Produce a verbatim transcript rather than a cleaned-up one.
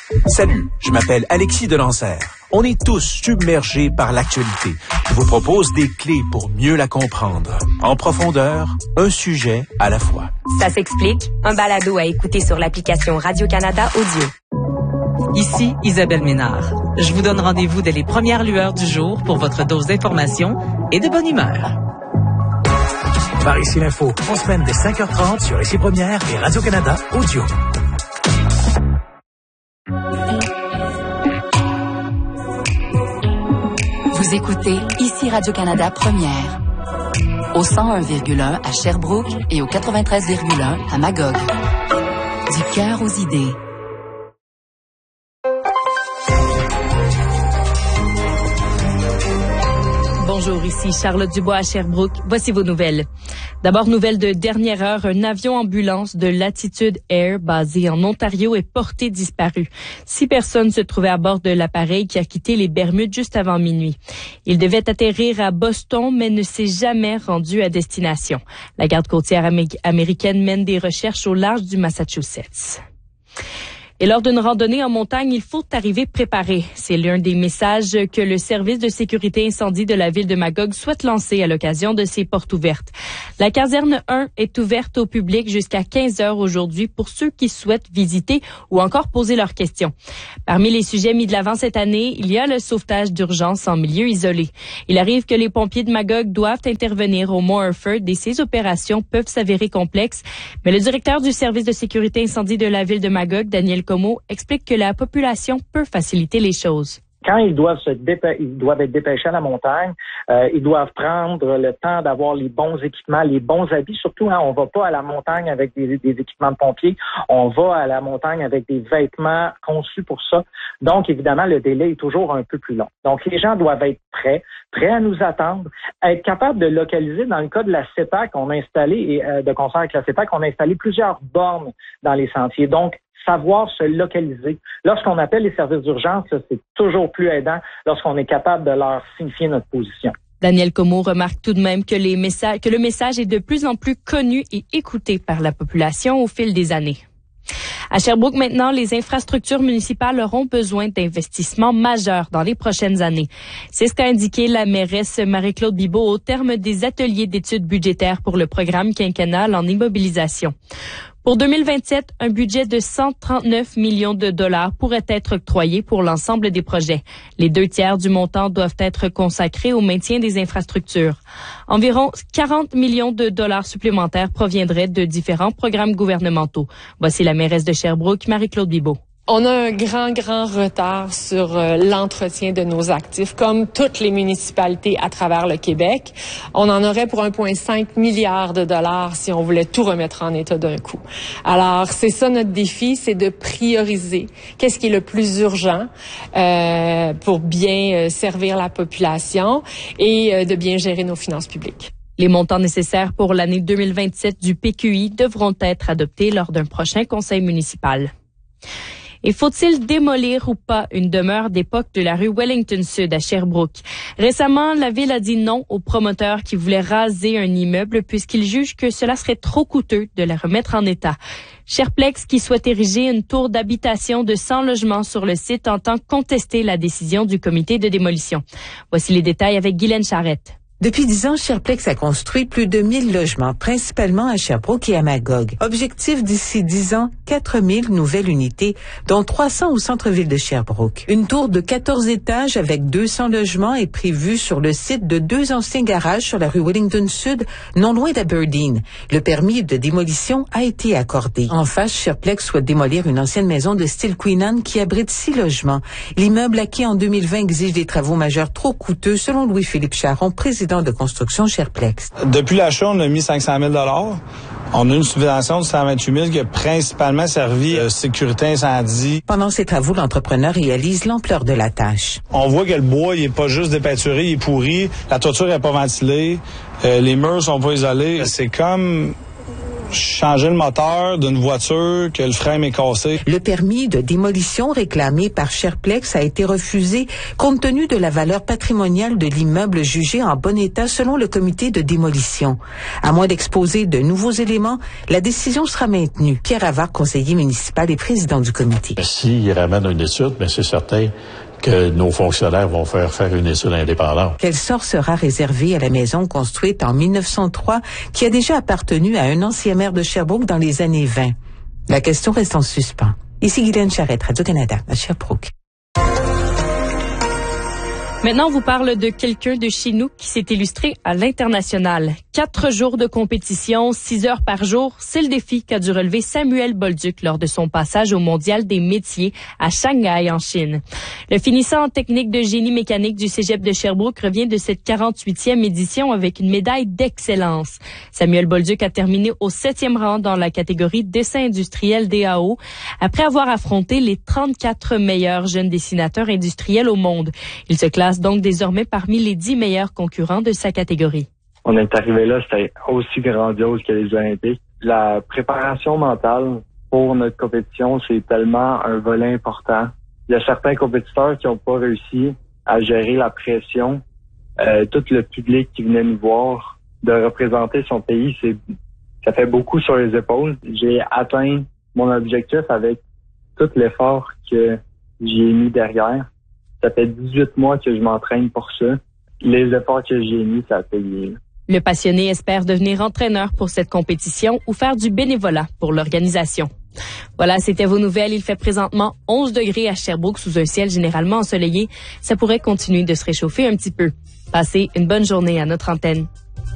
Salut, je m'appelle Alexis Delancer. On est tous submergés par l'actualité. Je vous propose des clés pour mieux la comprendre. En profondeur, un sujet à la fois. Ça s'explique, un balado à écouter sur l'application Radio-Canada Audio. Ici Isabelle Ménard. Je vous donne rendez-vous dès les premières lueurs du jour pour votre dose d'information et de bonne humeur. Par ici l'info, en semaine dès cinq heures trente sur Ici Première et Radio-Canada Audio. Vous écoutez Ici Radio-Canada Première, au cent un virgule un à Sherbrooke et au quatre-vingt-treize virgule un à Magog. Du cœur aux idées. Bonjour, ici Charlotte Dubois à Sherbrooke. Voici vos nouvelles. D'abord, nouvelle de dernière heure, un avion-ambulance de Latitude Air basé en Ontario est porté disparu. Six personnes se trouvaient à bord de l'appareil qui a quitté les Bermudes juste avant minuit. Il devait atterrir à Boston, mais ne s'est jamais rendu à destination. La garde côtière amé- américaine mène des recherches au large du Massachusetts. Et lors d'une randonnée en montagne, il faut arriver préparé. C'est l'un des messages que le service de sécurité incendie de la ville de Magog souhaite lancer à l'occasion de ses portes ouvertes. La caserne un est ouverte au public jusqu'à quinze heures aujourd'hui pour ceux qui souhaitent visiter ou encore poser leurs questions. Parmi les sujets mis de l'avant cette année, il y a le sauvetage d'urgence en milieu isolé. Il arrive que les pompiers de Magog doivent intervenir au Mont Orford et ces opérations peuvent s'avérer complexes. Mais le directeur du service de sécurité incendie de la ville de Magog, Daniel Comeau, explique que la population peut faciliter les choses. Quand ils doivent se dépê- ils doivent être dépêchés à la montagne, euh, ils doivent prendre le temps d'avoir les bons équipements, les bons habits. Surtout, hein, on va pas à la montagne avec des, des équipements de pompiers, on va à la montagne avec des vêtements conçus pour ça. Donc, évidemment, le délai est toujours un peu plus long. Donc, les gens doivent être prêts, prêts à nous attendre, être capables de localiser. Dans le cas de la CEPAC, on a installé, et euh, de concert avec la CEPAC, on a installé plusieurs bornes dans les sentiers. Donc, savoir se localiser. Lorsqu'on appelle les services d'urgence, c'est toujours plus aidant lorsqu'on est capable de leur signifier notre position. Daniel Comeau remarque tout de même que, les messages, que le message est de plus en plus connu et écouté par la population au fil des années. À Sherbrooke, maintenant, les infrastructures municipales auront besoin d'investissements majeurs dans les prochaines années. C'est ce qu'a indiqué la mairesse Marie-Claude Bibeau au terme des ateliers d'études budgétaires pour le programme quinquennal en immobilisation. Pour deux mille vingt-sept, un budget de cent trente-neuf millions de dollars pourrait être octroyé pour l'ensemble des projets. Les deux tiers du montant doivent être consacrés au maintien des infrastructures. Environ quarante millions de dollars supplémentaires proviendraient de différents programmes gouvernementaux. Voici la mairesse de Sherbrooke, Marie-Claude Bibeau. On a un grand, grand retard sur euh, l'entretien de nos actifs, comme toutes les municipalités à travers le Québec. On en aurait pour un virgule cinq milliard de dollars si on voulait tout remettre en état d'un coup. Alors, c'est ça notre défi, c'est de prioriser qu'est-ce qui est le plus urgent euh, pour bien euh, servir la population et euh, de bien gérer nos finances publiques. Les montants nécessaires pour l'année deux mille vingt-sept du P Q I devront être adoptés lors d'un prochain conseil municipal. Et faut-il démolir ou pas une demeure d'époque de la rue Wellington Sud à Sherbrooke? Récemment, la ville a dit non aux promoteurs qui voulaient raser un immeuble puisqu'ils jugent que cela serait trop coûteux de la remettre en état. Sherplex, qui souhaite ériger une tour d'habitation de cent logements sur le site, entend contester la décision du comité de démolition. Voici les détails avec Guylaine Charrette. Depuis dix ans, Sherplex a construit plus de mille logements, principalement à Sherbrooke et à Magog. Objectif d'ici dix ans, quatre mille nouvelles unités, dont trois cents au centre-ville de Sherbrooke. Une tour de quatorze étages avec deux cents logements est prévue sur le site de deux anciens garages sur la rue Wellington Sud, non loin d'Aberdeen. Le permis de démolition a été accordé. En face, Sherplex souhaite démolir une ancienne maison de style Queen Anne qui abrite six logements. L'immeuble acquis en deux mille vingt exige des travaux majeurs trop coûteux, selon Louis-Philippe Charon, président de construction Sherplex. Depuis l'achat, on a mis cinq cent mille dollars. On a une subvention de cent vingt-huit mille qui a principalement servi à sécurité incendie. Pendant ces travaux, l'entrepreneur réalise l'ampleur de la tâche. On voit que le bois, il est pas juste dépeinturé, il est pourri. La toiture n'est pas ventilée. Euh, les murs sont pas isolés. C'est comme changer le moteur d'une voiture que le frein est cassé. Le permis de démolition réclamé par Sherplex a été refusé compte tenu de la valeur patrimoniale de l'immeuble jugé en bon état selon le comité de démolition. À moins d'exposer de nouveaux éléments, la décision sera maintenue. Pierre Havard, conseiller municipal et président du comité. S'il ramène une étude, bien c'est certain que nos fonctionnaires vont faire faire une étude indépendante. Quel sort sera réservé à la maison construite en mille neuf cent trois qui a déjà appartenu à un ancien maire de Sherbrooke dans les années vingt? La question reste en suspens. Ici Guylaine Charette, Radio-Canada, à Sherbrooke. Maintenant, on vous parle de quelqu'un de chez nous qui s'est illustré à l'international. Quatre jours de compétition, six heures par jour, c'est le défi qu'a dû relever Samuel Bolduc lors de son passage au Mondial des métiers à Shanghai, en Chine. Le finissant en technique de génie mécanique du Cégep de Sherbrooke revient de cette quarante-huitième édition avec une médaille d'excellence. Samuel Bolduc a terminé au septième rang dans la catégorie dessin industriel D A O, après avoir affronté les trente-quatre meilleurs jeunes dessinateurs industriels au monde. Il se classe donc désormais parmi les dix meilleurs concurrents de sa catégorie. On est arrivé là, c'était aussi grandiose que les Olympiques. La préparation mentale pour notre compétition, c'est tellement un volet important. Il y a certains compétiteurs qui n'ont pas réussi à gérer la pression. Euh, tout le public qui venait nous voir, de représenter son pays, c'est ça fait beaucoup sur les épaules. J'ai atteint mon objectif avec tout l'effort que j'ai mis derrière. Ça fait dix-huit mois que je m'entraîne pour ça. Les efforts que j'ai mis, ça a payé. Le passionné espère devenir entraîneur pour cette compétition ou faire du bénévolat pour l'organisation. Voilà, c'était vos nouvelles. Il fait présentement onze degrés à Sherbrooke sous un ciel généralement ensoleillé. Ça pourrait continuer de se réchauffer un petit peu. Passez une bonne journée à notre antenne.